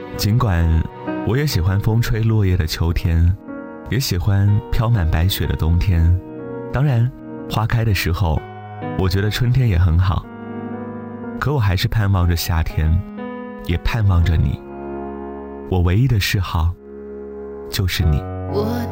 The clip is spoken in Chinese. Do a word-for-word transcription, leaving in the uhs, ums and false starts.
尽管我也喜欢风吹落叶的秋天，也喜欢飘满白雪的冬天，当然花开的时候我觉得春天也很好，可我还是盼望着夏天，也盼望着你。我唯一的嗜好就是你。 我